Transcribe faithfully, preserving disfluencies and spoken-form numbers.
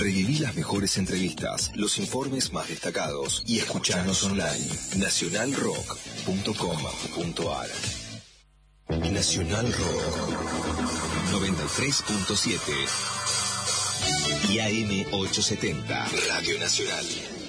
Reviví las mejores entrevistas, los informes más destacados y escuchanos online. nacional rock punto com punto ar. Nacional Rock noventa y tres punto siete y A M ochocientos setenta Radio Nacional.